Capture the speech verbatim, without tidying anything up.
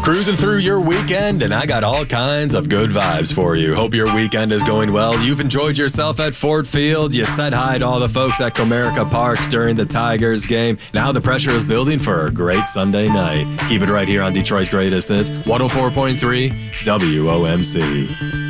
Cruising through your weekend, and I got all kinds of good vibes for you. Hope your weekend is going well. You've enjoyed yourself at Ford Field. You said hi to all the folks at Comerica Park during the Tigers game. Now the pressure is building for a great Sunday night. Keep it right here on Detroit's Greatest Hits, one oh four point three W O M C.